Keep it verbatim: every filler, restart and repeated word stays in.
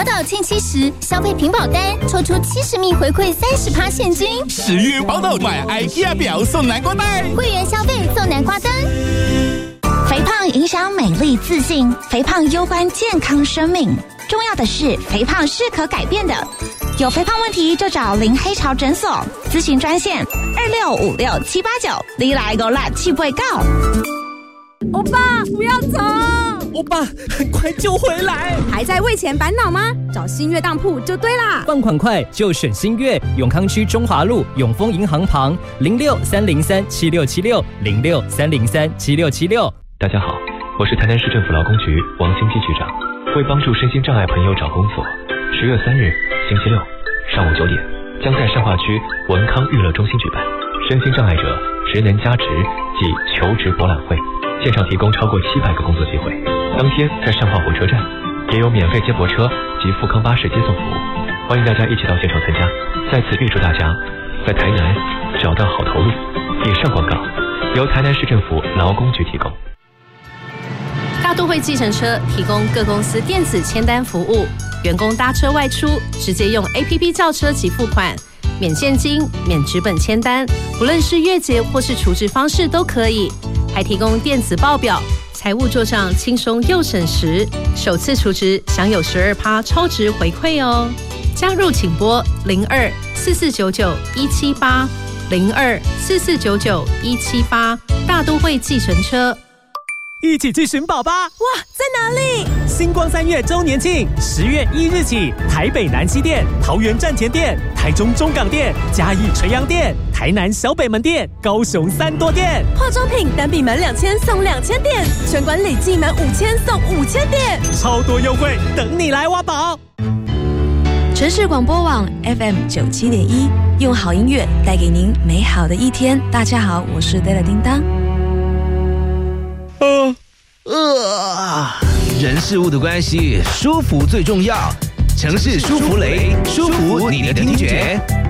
宝岛庆七十，消费屏保单抽出七十名回馈三十趴现金。 十月宝岛买 IKEA 表送南瓜袋， 会员消费送南瓜灯。 肥胖影响美丽自信，肥胖攸关健康生命。重要的是，肥胖是可改变的。有肥胖问题就找林黑潮诊所，咨询专线二六五六七八九，你来个辣气不会告。 欧巴，不要走！ 欧巴，很快就回来。 还在为钱烦恼吗？找新月当铺就对啦。 放款快就选新月，永康区中华路永丰银行旁零六三零三七六七六零六三零三七六七六。 大家好，我是台南市政府劳工局王新基局长。为帮助身心障碍朋友找工作，十月三日星期六上午九点，将在善化区文康娱乐中心举办身心障碍者职能加值暨求职博览会，现场提供超过七百个工作机会。当天在善化火车站也有免费接驳车及富康巴士接送服务，欢迎大家一起到现场参加。在此预祝大家在台南找到好投入。以上广告由台南市政府劳工局提供。 大都会计程车提供各公司电子签单服务，员工搭车外出直接用 A P P 叫车及付款，免现金、免纸本签单，不论是月结或是储值方式都可以，还提供电子报表，财务做账轻松又省时，首次储值享有 百分之十二 超值回馈哦。加入请拨零二四四九九一七八零二四四九九一七八，大都会计程车。 一起去寻宝吧！ 哇，在哪里？ 星光三月周年庆，十月一日起，台北南西店、桃园站前店、台中中港店、嘉义垂杨店、台南小北门店、高雄三多店， 化妆品单笔满两千送两千点，全馆累计满五千送五千点， 超多优惠等你来挖宝！ 城市广播网 F M 九七点一，用好音乐带给您美好的一天。大家好，我是 Della 叮当。 呃呃，人事物的关系，舒服最重要。城市舒芙蕾，舒服你的听觉。